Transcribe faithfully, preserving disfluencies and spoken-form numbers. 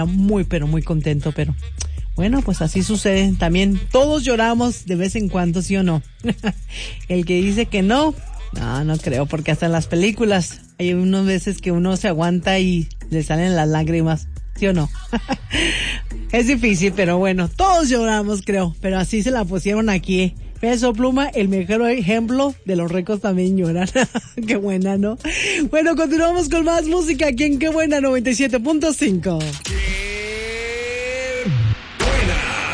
muy, pero muy contento, pero bueno, pues así sucede. También todos lloramos de vez en cuando, ¿sí o no? El que dice que no, no, no creo, porque hasta en las películas hay unas veces que uno se aguanta y le salen las lágrimas, ¿sí o no? Es difícil, pero bueno, todos lloramos, creo, pero así se la pusieron aquí. Peso Pluma, el mejor ejemplo de los ricos también lloran. Qué buena, ¿no? Bueno, continuamos con más música aquí en Qué Buena noventa y siete punto cinco.